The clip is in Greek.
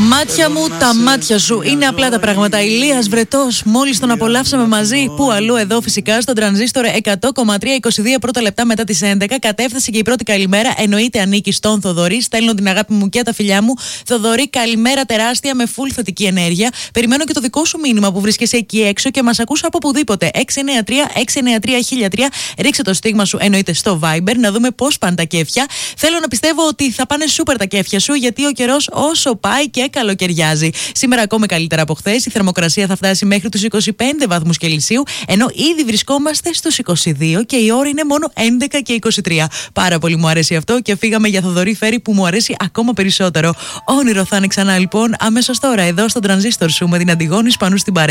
Μάτια μου, τα μάτια σου. Είναι απλά τα πράγματα. Ηλίας Βρετός, μόλις τον απολαύσαμε μαζί. Πού αλλού, εδώ φυσικά, στον Τρανζίστορ 100,3, 22 πρώτα λεπτά μετά τις 11. Κατέφτασε και η πρώτη καλημέρα. Εννοείται ανήκει στον Θοδωρή. Στέλνω την αγάπη μου και τα φιλιά μου. Θοδωρή, καλημέρα τεράστια με full θετική ενέργεια. Περιμένω και το δικό σου μήνυμα που βρίσκεσαι εκεί έξω και μας ακούς από οπουδήποτε. 693-693-1003. Ρίξε το στίγμα σου, εννοείται στο Viber, να δούμε πώς πάνε τα κέφια. Θέλω να πιστεύω ότι θα πάνε σούπερ τα κέφια σου, γιατί ο καιρός όσο πάει και καλοκαιριάζει. Σήμερα ακόμα καλύτερα από χθες. Η θερμοκρασία θα φτάσει μέχρι τους 25 βαθμούς Κελσίου, ενώ ήδη βρισκόμαστε στους 22 και η ώρα είναι μόνο 11 και 23. Πάρα πολύ μου αρέσει αυτό και φύγαμε για Θοδωρή Φέρη που μου αρέσει ακόμα περισσότερο. Όνειρο θα είναι ξανά λοιπόν αμέσως τώρα εδώ στο Τρανζίστορ σου με την Αντιγόνη Σπανού στην παρέα.